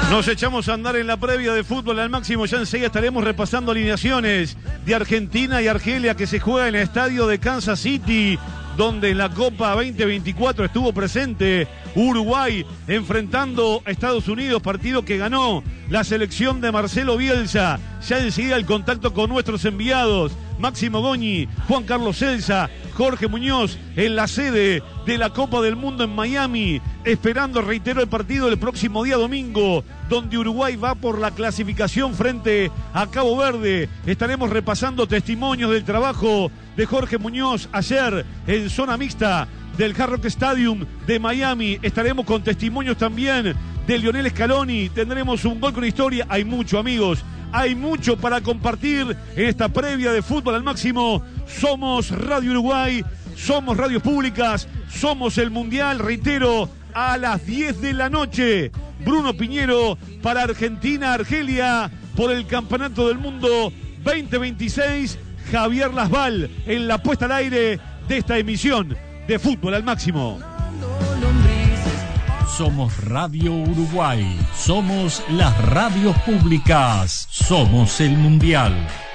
Nos echamos a andar en la previa de Fútbol al Máximo. Ya enseguida estaremos repasando alineaciones de Argentina y Argelia que se juega en el estadio de Kansas City, donde en la Copa 2024 estuvo presente Uruguay enfrentando a Estados Unidos, partido que ganó la selección de Marcelo Bielsa. Ya enseguida el contacto con nuestros enviados, Máximo Goñi, Juan Carlos Celsa, Jorge Muñoz, en la sede de la Copa del Mundo en Miami, esperando, reitero, el partido del próximo día domingo, donde Uruguay va por la clasificación frente a Cabo Verde. Estaremos repasando testimonios del trabajo de Jorge Muñoz ayer en zona mixta del Hard Rock Stadium de Miami. Estaremos con testimonios también de Lionel Scaloni. Tendremos un gol con historia. Hay mucho, amigos. Hay mucho para compartir en esta previa de Fútbol al Máximo. Somos Radio Uruguay, somos radios públicas, somos el Mundial, reitero, a las 10 de la noche. Bruno Piñero para Argentina, Argelia, por el Campeonato del Mundo 2026. Javier Lasval en la puesta al aire de esta emisión de Fútbol al Máximo. Somos Radio Uruguay, somos las radios públicas, somos el Mundial.